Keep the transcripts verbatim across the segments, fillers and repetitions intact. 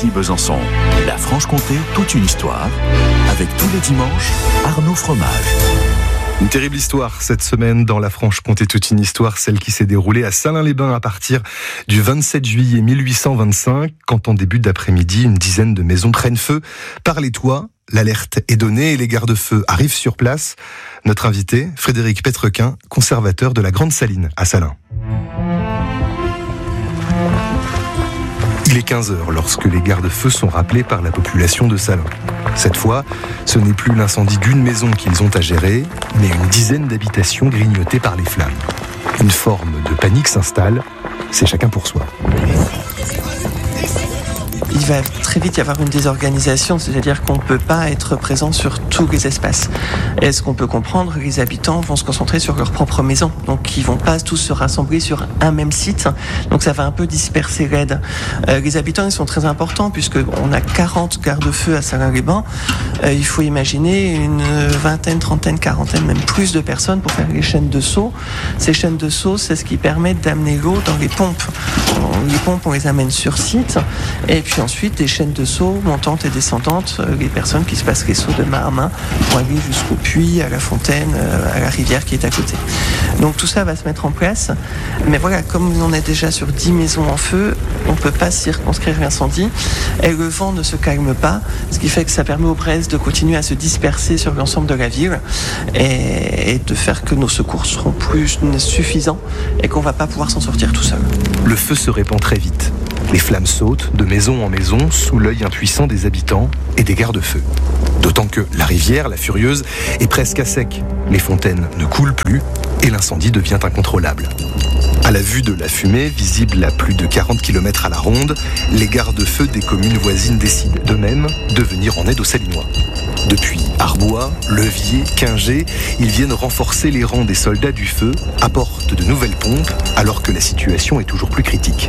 Ici Besançon, la Franche-Comté, toute une histoire, avec tous les dimanches, Arnaud Fromage. Une terrible histoire cette semaine dans la Franche-Comté, toute une histoire, celle qui s'est déroulée à Salins-les-Bains à partir du vingt-sept juillet mille huit cent vingt-cinq, quand en début d'après-midi, une dizaine de maisons prennent feu par les toits. L'alerte est donnée et les gardes-feux arrivent sur place. Notre invité, Frédéric Petrequin, conservateur de la Grande Saline à Salins. Il est quinze heures lorsque les gardes-feux sont rappelés par la population de Salins. Cette fois, ce n'est plus l'incendie d'une maison qu'ils ont à gérer, mais une dizaine d'habitations grignotées par les flammes. Une forme de panique s'installe, c'est chacun pour soi. Il va très vite y avoir une désorganisation, c'est-à-dire qu'on ne peut pas être présent sur tous les espaces. Et ce qu'on peut comprendre, les habitants vont se concentrer sur leur propre maison, donc ils ne vont pas tous se rassembler sur un même site, donc ça va un peu disperser l'aide. Euh, les habitants, ils sont très importants, puisqu'on a quarante garde-feux à Salins-les-Bains. Euh, il faut imaginer une vingtaine, trentaine, quarantaine, même plus de personnes pour faire les chaînes de seaux. Ces chaînes de seaux, c'est ce qui permet d'amener l'eau dans les pompes. Les pompes, on les amène sur site, et puis ensuite des chaînes de seaux montantes et descendantes, les personnes qui se passent les seaux de main à main pour aller jusqu'au puits, à la fontaine, à la rivière qui est à côté. Donc tout ça va se mettre en place, mais voilà, comme on est déjà sur dix maisons en feu, on ne peut pas circonscrire l'incendie, et le vent ne se calme pas, ce qui fait que ça permet aux braises de continuer à se disperser sur l'ensemble de la ville, et, et de faire que nos secours seront plus suffisants, et qu'on ne va pas pouvoir s'en sortir tout seul. Le feu se répand très vite. Les flammes sautent de maison en maison sous l'œil impuissant des habitants et des gardes-feux. D'autant que la rivière, la Furieuse, est presque à sec. Les fontaines ne coulent plus et l'incendie devient incontrôlable. À la vue de la fumée, visible à plus de quarante kilomètres à la ronde, les gardes-feux des communes voisines décident d'eux-mêmes de venir en aide aux Salinois. Depuis Arbois, Levier, Quingé, ils viennent renforcer les rangs des soldats du feu, apportent de nouvelles pompes, alors que la situation est toujours plus critique.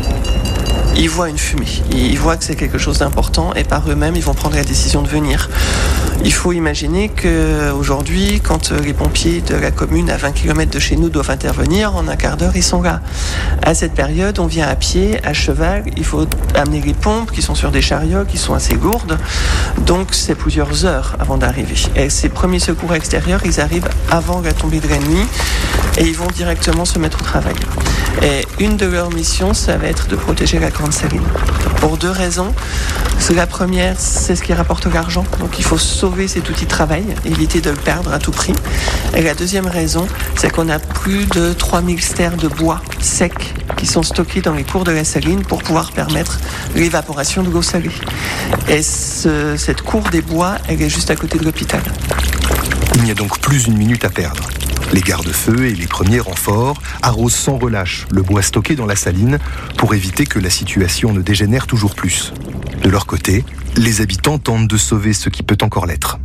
Ils voient une fumée, ils voient que c'est quelque chose d'important et par eux-mêmes, ils vont prendre la décision de venir. Il faut imaginer qu'aujourd'hui, quand les pompiers de la commune à vingt kilomètres de chez nous doivent intervenir, en un quart d'heure, ils sont là. À cette période, on vient à pied, à cheval, il faut amener les pompes qui sont sur des chariots, qui sont assez lourdes, donc c'est plusieurs heures avant d'arriver. Et ces premiers secours extérieurs, ils arrivent avant la tombée de la nuit et ils vont directement se mettre au travail. Et une de leurs missions, ça va être de protéger la Grande Saline. Pour deux raisons. La première, c'est ce qui rapporte l'argent. Donc il faut sauver cet outil de travail, éviter de le perdre à tout prix. Et la deuxième raison, c'est qu'on a plus de trois mille stères de bois secs qui sont stockés dans les cours de la saline pour pouvoir permettre l'évaporation de l'eau salée. Et ce, cette cour des bois, elle est juste à côté de l'hôpital. Il n'y a donc plus une minute à perdre. Les gardes-feux et les premiers renforts arrosent sans relâche le bois stocké dans la saline pour éviter que la situation ne dégénère toujours plus. De leur côté, les habitants tentent de sauver ce qui peut encore l'être.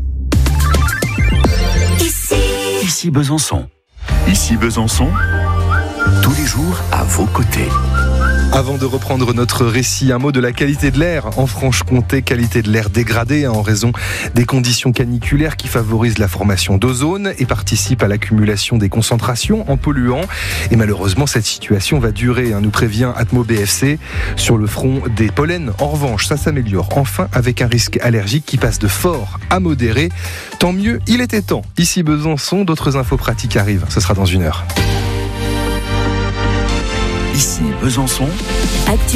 Ici, Ici Besançon. Ici Besançon, tous les jours à vos côtés. Avant de reprendre notre récit, un mot de la qualité de l'air en Franche-Comté, qualité de l'air dégradée en raison des conditions caniculaires qui favorisent la formation d'ozone et participent à l'accumulation des concentrations en polluants. Et malheureusement, cette situation va durer, hein, nous prévient Atmo B F C. Sur le front des pollens, en revanche, ça s'améliore enfin avec un risque allergique qui passe de fort à modéré. Tant mieux, il était temps. Ici Besançon, d'autres infos pratiques arrivent. Ce sera dans une heure. Ici Besançon. Actu